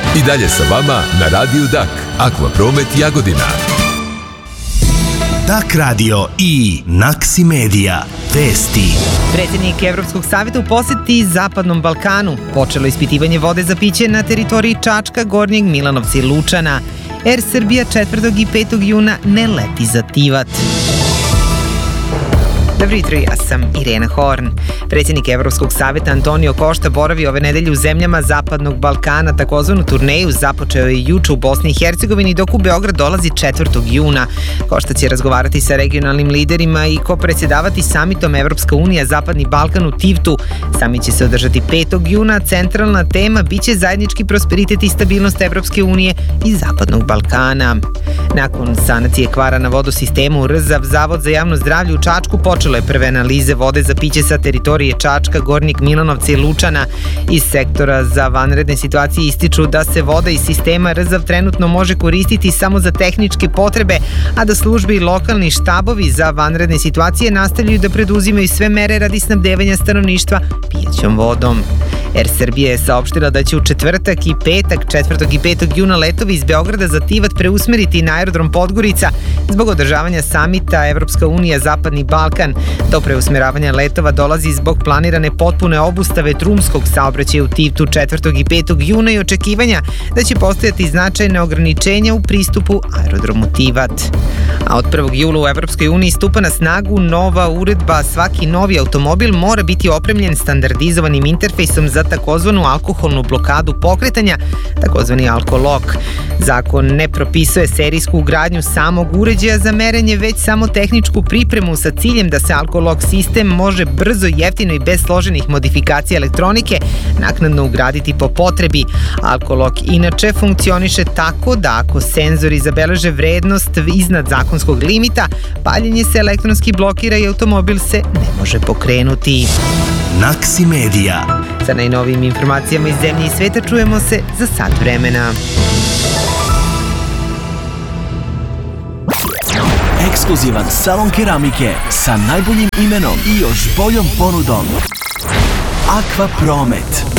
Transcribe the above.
I dalje sa vama na Radiju Dak, Akvapromet Jagodina. Dak radio i Naksi Medija. Vesti. Predsjednik Evropskog savjeta u posjeti Zapadnom Balkanu. Počelo ispitivanje vode za piće na teritoriji Čačka, Gornjeg Milanovca i Lučana. Air Srbija 4. i 5. juna ne leti za Tivat. Dobro jutro, ja sam Irena Horn. Predsjednik Evropskog savjeta Antonio Košta boravi ove nedelje u zemljama Zapadnog Balkana. Takozvanu turneju započeo je juče u Bosni i Hercegovini, dok u Beograd dolazi 4. juna. Košta će razgovarati sa regionalnim liderima i kopredsjedavati samitom Evropska unija Zapadni Balkan u Tivtu. Samit će se održati 5. juna. Centralna tema biće zajednički prosperitet i stabilnost Evropske unije i Zapadnog Balkana. Nakon sanacije kvara na vodosistemu Rzav, Zavod za javno zdravlje u Čačku počelo je prve analize vode za piće sa teritorije Čačka, Gornjeg Milanovca i Lučana. Iz sektora za vanredne situacije ističu da se voda iz sistema Rzav trenutno može koristiti samo za tehničke potrebe, a da službe i lokalni štabovi za vanredne situacije nastavljaju da preduzimaju sve mere radi snabdevanja stanovništva pijećom vodom. Air Srbija je saopštila da će u četvrtak i petak 4. i 5. juna letovi iz Beograda za Tivat preusmeriti na aerodrom Podgorica zbog održavanja samita Evropska unija Zapadni Balkan. Do preusmeravanja letova dolazi zbog planirane potpune obustave drumskog saobraćaja u Tivtu 4. i 5. juna i očekivanja da će postojati značajne ograničenja u pristupu aerodromu Tivat. A od 1. jula u Evropskoj uniji stupa na snagu nova uredba. Svaki novi automobil mora biti opremljen standardizovanim interfejsom za takozvanu alkoholnu blokadu pokretanja, takozvani alkolok. Zakon ne propisuje serijsku ugradnju samog uređaja za merenje, već samo tehničku pripremu sa ciljem da se alkolok sistem može brzo, jeftino i bez složenih modifikacija elektronike naknadno ugraditi po potrebi. Alkolok inače funkcioniše tako da ako senzori zabeleže vrednost iznad zakonskog limita, paljenje se elektronski blokira i automobil se ne može pokrenuti. Naksi Medija. Sa najnovijim informacijama iz zemlje i sveta čujemo se za sat vremena. Ekskluzivan salon keramike sa najboljim imenom i još boljom ponudom. Akvapromet.